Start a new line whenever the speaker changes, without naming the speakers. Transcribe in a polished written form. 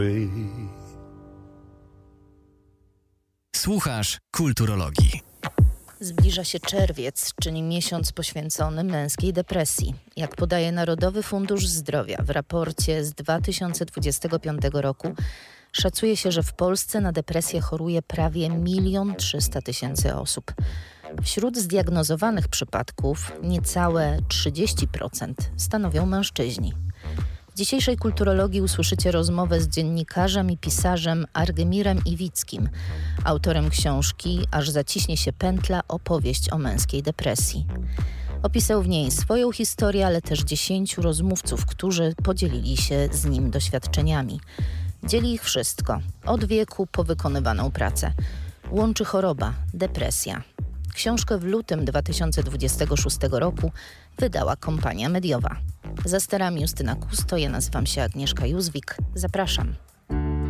Słuchasz Kulturologii.
Zbliża się czerwiec, czyli miesiąc poświęcony męskiej depresji. Jak podaje Narodowy Fundusz Zdrowia w raporcie z 2025 roku, szacuje się, że w Polsce na depresję choruje prawie 1 300 000 osób. Wśród zdiagnozowanych przypadków niecałe 30% stanowią mężczyźni. W dzisiejszej Kulturologii usłyszycie rozmowę z dziennikarzem i pisarzem Argemirem Iwickim, autorem książki Aż zaciśnie się pętla, opowieść o męskiej depresji. Opisał w niej swoją historię, ale też 10 rozmówców, którzy podzielili się z nim doświadczeniami. Dzieli ich wszystko, od wieku po wykonywaną pracę. Łączy choroba, depresja. Książkę w lutym 2026 roku wydała kompania mediowa. Za sterami Justyna Kusto, ja nazywam się Agnieszka Józwik. Zapraszam.